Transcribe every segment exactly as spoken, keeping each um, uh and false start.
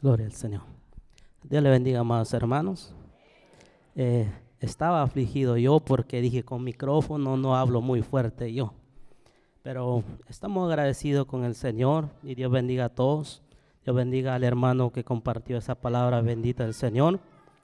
Gloria al Señor. Dios le bendiga, amados hermanos. Eh, estaba afligido yo porque dije con micrófono no hablo muy fuerte yo. Pero estamos agradecidos con el Señor y Dios bendiga a todos. Dios bendiga al hermano que compartió esa palabra bendita del Señor.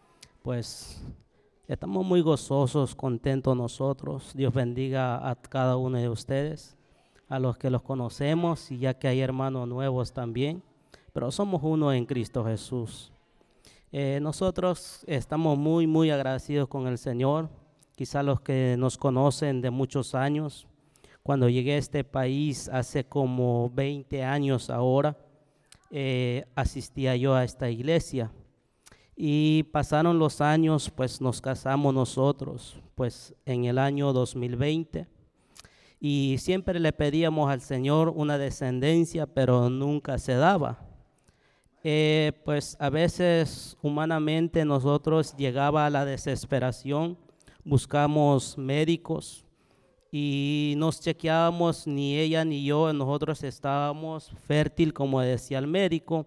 Pues estamos muy gozosos, contentos nosotros. Dios bendiga a cada uno de ustedes, a los que los conocemos y ya que hay hermanos nuevos también. Pero somos uno en Cristo Jesús. Eh, nosotros estamos muy, muy agradecidos con el Señor. Quizá los que nos conocen de muchos años, cuando llegué a este país hace como veinte años ahora, eh, asistía yo a esta iglesia. Y pasaron los años, pues nos casamos nosotros, pues en el año dos mil veinte. Y siempre le pedíamos al Señor una descendencia, pero nunca se daba. Eh, pues a veces humanamente nosotros llegaba a la desesperación, buscamos médicos y nos chequeábamos, ni ella ni yo, nosotros estábamos fértil como decía el médico,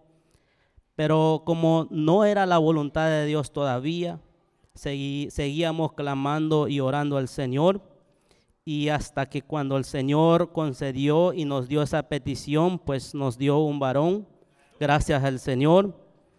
pero como no era la voluntad de Dios todavía, segui, seguíamos clamando y orando al Señor, y hasta que cuando el Señor concedió y nos dio esa petición, pues nos dio un varón. Gracias al Señor.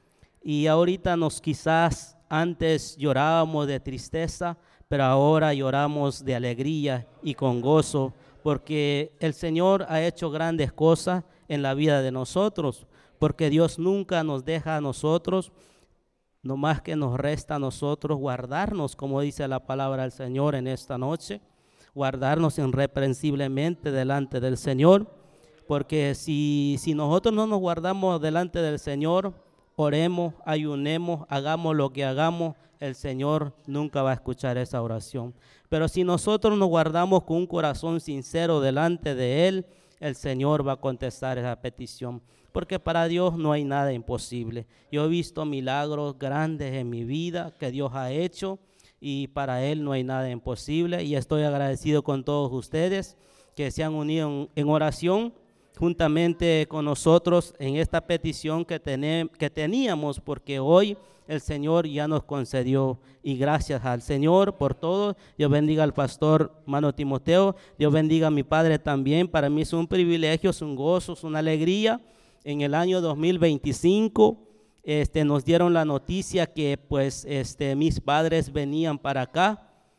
Y ahorita nos quizás antes llorábamos de tristeza, pero ahora lloramos de alegría y con gozo, porque el Señor ha hecho grandes cosas en la vida de nosotros, porque Dios nunca nos deja a nosotros, no más que nos resta a nosotros guardarnos, como dice la palabra del Señor en esta noche, guardarnos irreprensiblemente delante del Señor. Porque si, si nosotros no nos guardamos delante del Señor, oremos, ayunemos, hagamos lo que hagamos, el Señor nunca va a escuchar esa oración. Pero si nosotros nos guardamos con un corazón sincero delante de Él, el Señor va a contestar esa petición. Porque para Dios no hay nada imposible. Yo he visto milagros grandes en mi vida que Dios ha hecho y para Él no hay nada imposible. Y estoy agradecido con todos ustedes que se han unido en, en oración juntamente con nosotros en esta petición que, tenem, que teníamos, porque hoy el Señor ya nos concedió, y gracias al Señor por todo. Dios bendiga al pastor hermano Timoteo, Dios bendiga a mi padre también. Para mí es un privilegio, es un gozo, es una alegría. En el año dos mil veinticinco este, nos dieron la noticia que pues este, mis padres venían para acá.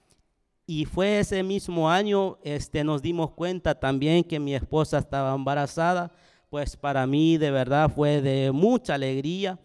Y fue ese mismo año, este, nos dimos cuenta también que mi esposa estaba embarazada. Pues para mí de verdad fue de mucha alegría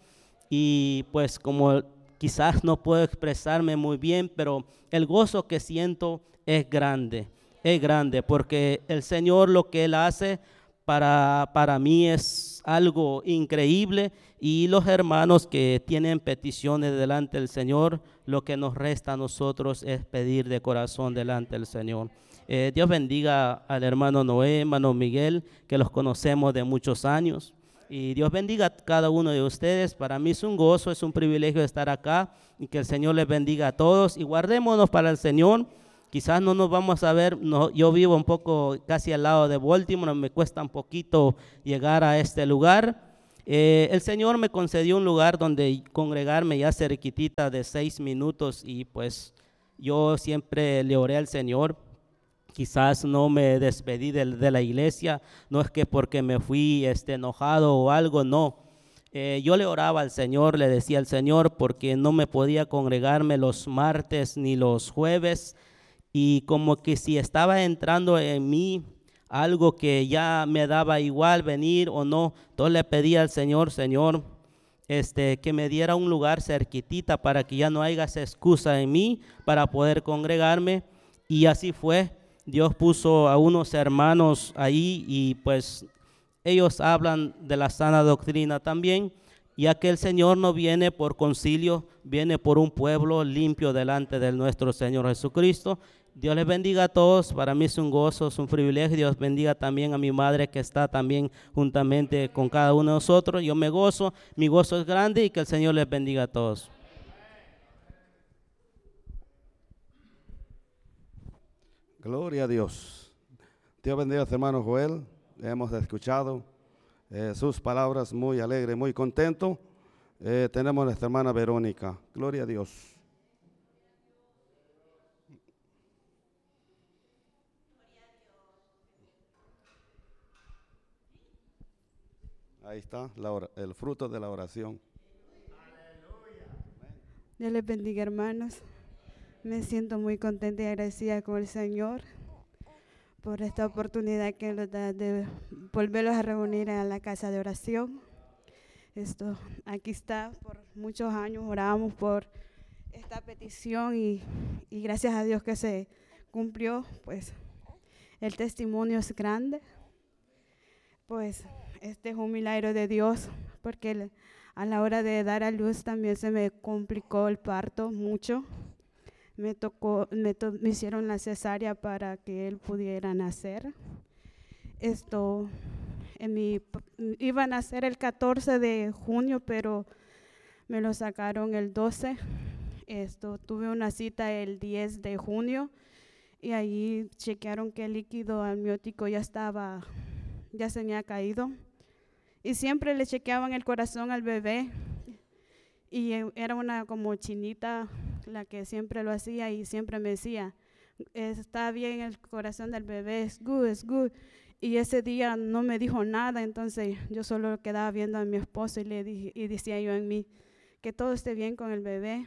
y pues como quizás no puedo expresarme muy bien, pero el gozo que siento es grande, es grande porque el Señor lo que Él hace para, para mí es algo increíble. Y los hermanos que tienen peticiones delante del Señor, lo que nos resta a nosotros es pedir de corazón delante del Señor. Eh, Dios bendiga al hermano Noé, hermano Miguel, que los conocemos de muchos años. Y Dios bendiga a cada uno de ustedes. Para mí es un gozo, es un privilegio estar acá y que el Señor les bendiga a todos. Y guardémonos para el Señor. Quizás no nos vamos a ver, no, yo vivo un poco casi al lado de Baltimore, me cuesta un poquito llegar a este lugar. Eh, el Señor me concedió un lugar donde congregarme ya cerquitita de seis minutos y pues yo siempre le oré al Señor. Quizás no me despedí de, de la iglesia, no es que porque me fui este, enojado o algo, no. Eh, yo le oraba al Señor, le decía al Señor porque no me podía congregarme los martes ni los jueves y como que si estaba entrando en mí algo que ya me daba igual venir o no, entonces le pedí al Señor, Señor, este, que me diera un lugar cerquitita para que ya no haya esa excusa en mí para poder congregarme. Y así fue. Dios puso a unos hermanos ahí y pues ellos hablan de la sana doctrina también, ya que el Señor no viene por concilio, viene por un pueblo limpio delante de nuestro Señor Jesucristo. Dios les bendiga a todos, para mí es un gozo, es un privilegio. Dios bendiga también a mi madre que está también juntamente con cada uno de nosotros. Yo me gozo, mi gozo es grande y que el Señor les bendiga a todos. Gloria a Dios. Dios bendiga a su hermano Joel. Hemos escuchado eh, sus palabras muy alegre, muy contento eh, tenemos a nuestra hermana Verónica. Gloria a Dios. Ahí está la or- el fruto de la oración. Dios les bendiga, hermanos. Me siento muy contenta y agradecida con el Señor por esta oportunidad que nos da de volverlos a reunir a la casa de oración. Esto, aquí está, por muchos años oramos por esta petición y, y gracias a Dios que se cumplió, pues el testimonio es grande. Pues este es un milagro de Dios, porque el- a la hora de dar a luz también se me complicó el parto mucho. Me tocó, me, to- me hicieron la cesárea para que él pudiera nacer. Esto, en mi, p- iba a nacer el catorce de junio, pero me lo sacaron el doce. Esto, tuve una cita el diez de junio y ahí chequearon que el líquido amniótico ya estaba, ya se me ha caído. Y siempre le chequeaban el corazón al bebé y eh, era una como chinita la que siempre lo hacía y siempre me decía, está bien el corazón del bebé, es good, es good. Y ese día no me dijo nada, entonces yo solo quedaba viendo a mi esposo y le dije, y decía yo en mí, que todo esté bien con el bebé.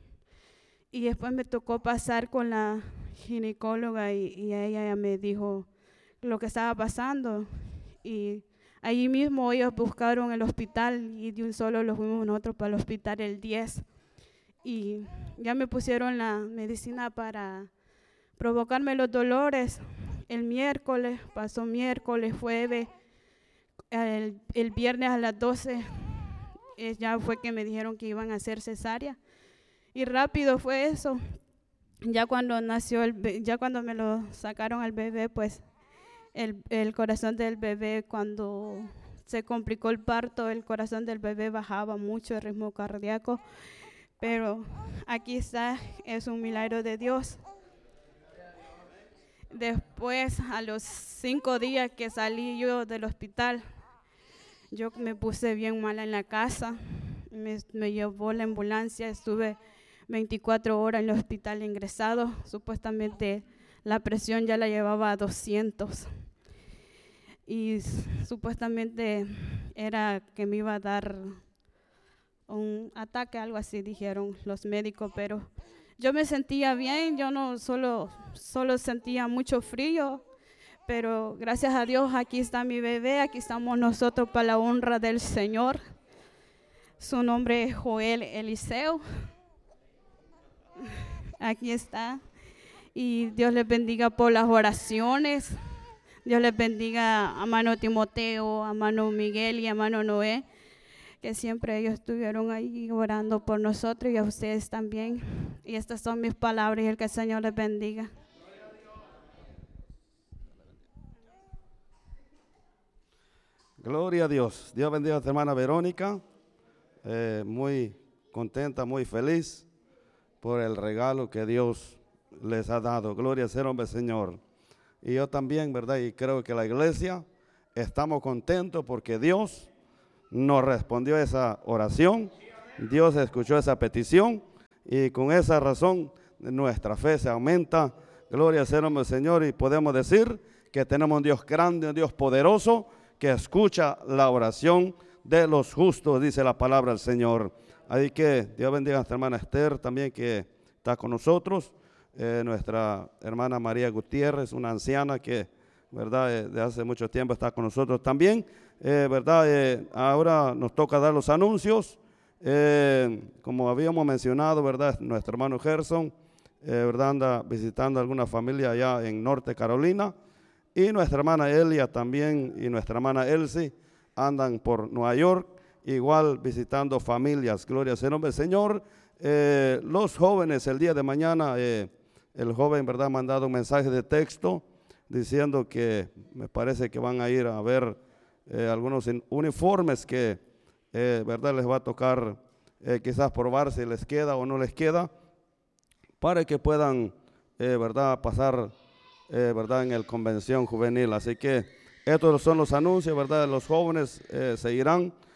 Y después me tocó pasar con la ginecóloga y, y ella me dijo lo que estaba pasando. Y allí mismo ellos buscaron el hospital y de un solo los fuimos nosotros para el hospital el diez. Y ya me pusieron la medicina para provocarme los dolores. El miércoles, pasó miércoles, jueves, el, el viernes a las doce eh, ya fue que me dijeron que iban a hacer cesárea. Y rápido fue eso. Ya cuando nació, el, be- ya cuando me lo sacaron al bebé, pues el, el corazón del bebé, cuando se complicó el parto, el corazón del bebé bajaba mucho el ritmo cardíaco. Pero aquí está, es un milagro de Dios. Después, a los cinco días que salí yo del hospital, yo me puse bien mala en la casa. Me, me llevó la ambulancia, estuve veinticuatro horas en el hospital ingresado. Supuestamente la presión ya la llevaba a doscientos. Y s- supuestamente era que me iba a dar un ataque, algo así dijeron los médicos, pero yo me sentía bien, yo no solo, solo sentía mucho frío, pero gracias a Dios aquí está mi bebé, aquí estamos nosotros para la honra del Señor. Su nombre es Joel Eliseo. Aquí está. Y Dios les bendiga por las oraciones. Dios les bendiga a mano Timoteo, a mano Miguel y a mano Noé, que siempre ellos estuvieron ahí orando por nosotros y a ustedes también. Y estas son mis palabras y el que el Señor les bendiga. Gloria a Dios. Dios bendiga a nuestra hermana Verónica. Eh, muy contenta, muy feliz por el regalo que Dios les ha dado. Gloria sea el nombre del Señor. Y yo también, ¿verdad? Y creo que la iglesia estamos contentos porque Dios nos respondió esa oración. Dios escuchó esa petición y con esa razón nuestra fe se aumenta. Gloria sea el nombre del Señor y podemos decir que tenemos un Dios grande, un Dios poderoso que escucha la oración de los justos, dice la palabra del Señor. Así que Dios bendiga a nuestra hermana Esther también que está con nosotros. Eh, nuestra hermana María Gutiérrez, una anciana que, verdad, eh, de hace mucho tiempo está con nosotros también. Eh, verdad, eh, ahora nos toca dar los anuncios. Eh, como habíamos mencionado, verdad, nuestro hermano Gerson, eh, verdad, anda visitando a alguna familia allá en Norte Carolina. Y nuestra hermana Elia también y nuestra hermana Elsie andan por Nueva York, igual visitando familias. Gloria sea el nombre del Señor. Eh, los jóvenes el día de mañana, eh, el joven, verdad, ha mandado un mensaje de texto diciendo que me parece que van a ir a ver eh, algunos uniformes que, eh, verdad, les va a tocar eh, quizás probar si les queda o no les queda, para que puedan, eh, verdad, pasar, eh, verdad, en el convención juvenil. Así que estos son los anuncios, verdad, los jóvenes eh, seguirán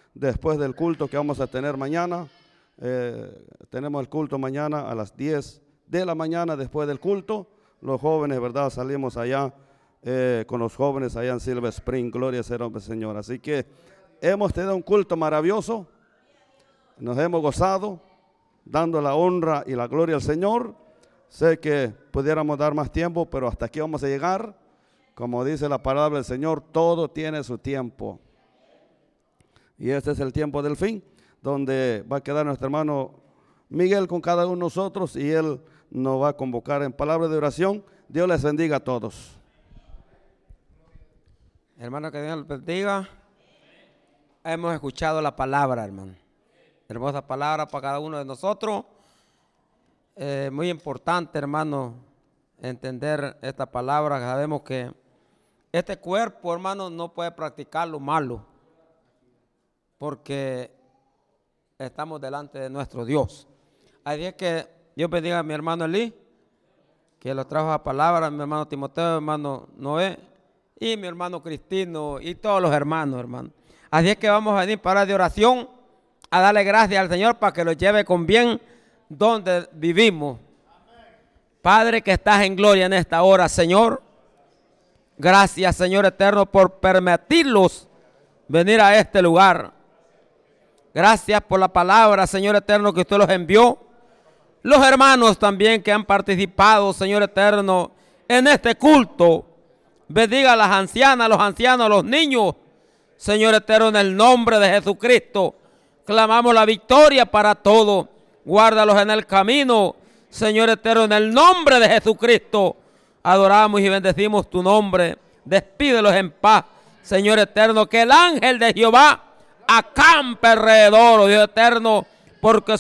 después del culto que vamos a tener mañana. Eh, tenemos el culto mañana a las diez de la mañana después del culto. Los jóvenes, ¿verdad? Salimos allá eh, con los jóvenes allá en Silver Spring. Gloria sea el nombre del Señor. Así que hemos tenido un culto maravilloso. Nos hemos gozado, dando la honra y la gloria al Señor. Sé que pudiéramos dar más tiempo, pero hasta aquí vamos a llegar. Como dice la palabra del Señor, todo tiene su tiempo. Y este es el tiempo del fin, donde va a quedar nuestro hermano Miguel con cada uno de nosotros y él nos va a convocar en palabra de oración. Dios les bendiga a todos. Hermano, que Dios les bendiga. Hemos escuchado la palabra, hermano. Hermosa palabra para cada uno de nosotros. Eh, muy importante, hermano, entender esta palabra. Sabemos que este cuerpo, hermano, no puede practicar lo malo, porque estamos delante de nuestro Dios. Así es que Dios bendiga a mi hermano Eli, que lo trajo a palabra, mi hermano Timoteo, mi hermano Noé, y mi hermano Cristino, y todos los hermanos, hermano. Así es que vamos a venir para de oración, a darle gracias al Señor para que lo lleve con bien donde vivimos. Padre que estás en gloria en esta hora, Señor, gracias, Señor eterno, por permitirlos venir a este lugar. Gracias por la palabra, Señor eterno, que usted los envió. Los hermanos también que han participado, Señor eterno, en este culto. Bendiga a las ancianas, a los ancianos, a los niños, Señor eterno, en el nombre de Jesucristo. Clamamos la victoria para todos. Guárdalos en el camino, Señor eterno, en el nombre de Jesucristo. Adoramos y bendecimos tu nombre. Despídelos en paz, Señor eterno, que el ángel de Jehová acampe alrededor, oh Dios eterno, porque